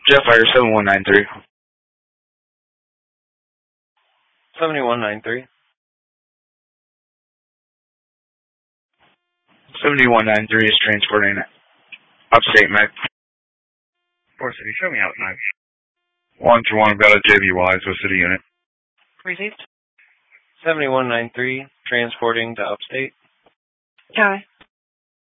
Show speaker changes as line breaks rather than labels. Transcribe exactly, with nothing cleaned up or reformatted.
Jetfire seven one nine three.
seventy-one ninety-three.
seventy-one ninety-three is transporting upstate Mac.
four City, show me out nine.
one to one, got a J B Y, so city unit.
Received.
seventy-one ninety-three, transporting to upstate.
Copy.